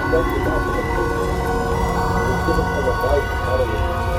Thank you, Dr. McKinney. You've given some advice on how to